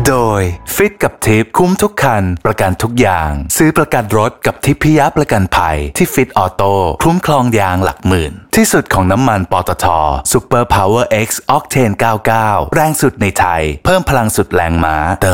โดยฟิตกับทิปคุ้มทุกคันประกันทุกอย่างซื้อประกันรถกับทิพยประกันภัยที่ฟิตออโต้คุ้มครองยางหลักหมื่นที่สุดของน้ำมันปตท. Super Power X Octane 99แรงสุดในไทยเพิ่มพลังสุดแรงม้าเติม